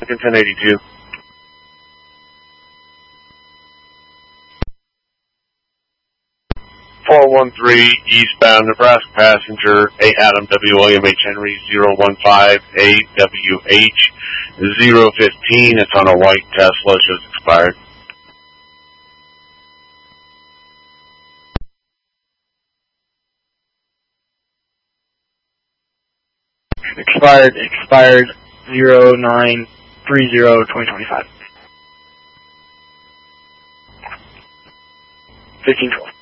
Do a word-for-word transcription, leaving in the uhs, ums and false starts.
ten eighty-two. four one three, eastbound Nebraska passenger, A Adam W. William H. Henry, zero one five, A W H, zero fifteen. It's on a white Tesla, just expired. Expired, expired, zero nine three zero twenty twenty-five. fifteen twelve.